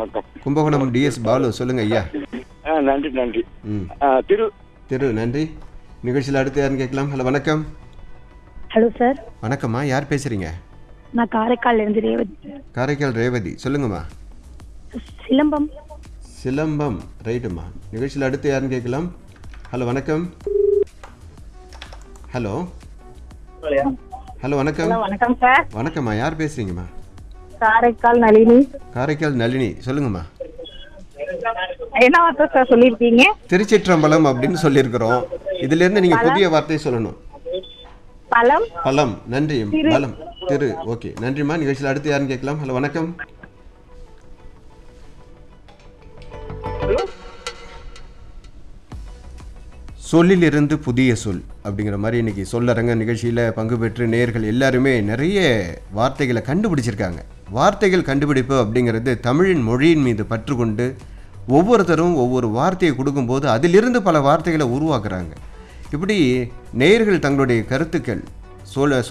வணக்கம். கும்பகோணம் டிஎஸ் பாலு சொல்லுங்க ஐயா. நன்றி நன்றி. ம் திரு திரு நன்றி. நிகழ்ச்சியில் அடுத்து யாருன்னு கேட்கலாம். ஹலோ வணக்கம். ஹலோ சார், வணக்கம்மா, யார் பேசுறீங்க? நான் காரைக்கால்ல இருந்து ரேவதி. காரைக்கால் ரேவதி சொல்லுங்கம்மா. சிலம்பம். சிலம்பம் ரைட்டுமா. நிகழ்ச்சியில் அடுத்து யாருன்னு கேட்கலாம். ஹலோ வணக்கம். ஹலோ ஹலோ வணக்கம். வணக்கம் சார், வணக்கம்மா, யார் பேசுறீங்கம்மா? காரைக்கால் நளினி. காரைக்கால் நளினி சொல்லுங்கம்மா. என்ன வார்த்தை சார் சொல்லியிருக்கீங்க? திருச்சிற்றம்பலம் அப்படின்னு சொல்லியிருக்கிறோம். இதுல இருந்து நீங்க புதிய வார்த்தை சொல்லணும். பழம். பழம். நன்றி. பலம் திரு. ஓகே நன்றிம்மா. நிகழ்ச்சியில் அடுத்து யாருன்னு கேட்கலாம். ஹலோ வணக்கம். சொல்லிலிருந்து புதிய சொல் அப்படிங்கிற மாதிரி இன்னைக்கு சொல்லரங்க நிகழ்ச்சியில் பங்கு பெற்று நேயர்கள் எல்லாருமே நிறைய வார்த்தைகளை கண்டுபிடிச்சிருக்காங்க. வார்த்தைகள் கண்டுபிடிப்பு அப்படிங்கிறது தமிழின் மொழியின் மீது பற்று கொண்டு ஒவ்வொருத்தரும் ஒவ்வொரு வார்த்தையை கொடுக்கும்போது அதிலிருந்து பல வார்த்தைகளை உருவாக்குறாங்க. இப்படி நேயர்கள் தங்களுடைய கருத்துக்கள்